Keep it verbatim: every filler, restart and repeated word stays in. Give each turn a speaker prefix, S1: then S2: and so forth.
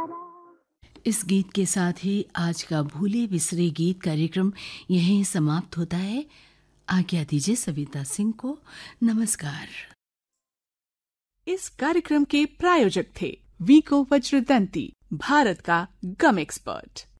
S1: इस गीत के साथ ही आज का भूले बिसरे गीत कार्यक्रम यहीं समाप्त होता है। आज्ञा दीजिए सविता सिंह को। नमस्कार।
S2: इस कार्यक्रम के प्रायोजक थे वीको वज्रदंती, भारत का गम एक्सपर्ट।